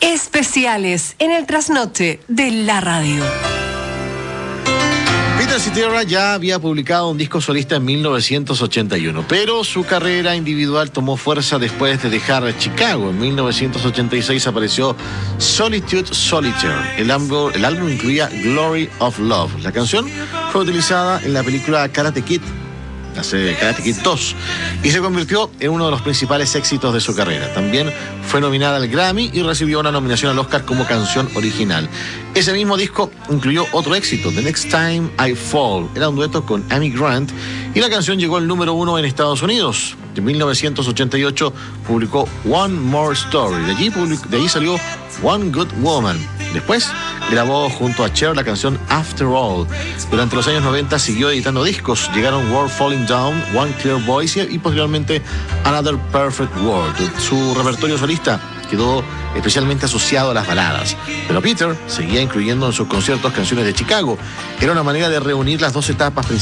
Especiales en el trasnoche de la radio. Peter Cetera ya había publicado un disco solista en 1981, pero su carrera individual tomó fuerza después de dejar Chicago. En 1986 apareció Solitude Solitaire. El álbum incluía Glory of Love. La canción fue utilizada en la película Karate Kid 2, y se convirtió en uno de los principales éxitos de su carrera. También fue nominada al Grammy y recibió una nominación al Oscar como canción original. Ese mismo disco incluyó otro éxito, The Next Time I Fall. Era un dueto con Amy Grant y la canción llegó al número 1 en Estados Unidos. En 1988 publicó One More Story. De allí salió One Good Woman. Después grabó junto a Cher la canción After All. Durante los años 90 siguió editando discos. Llegaron World Falling Down, One Clear Voice y posteriormente Another Perfect World. Su repertorio solista quedó especialmente asociado a las baladas. Pero Peter seguía incluyendo en sus conciertos canciones de Chicago. Era una manera de reunir las dos etapas principales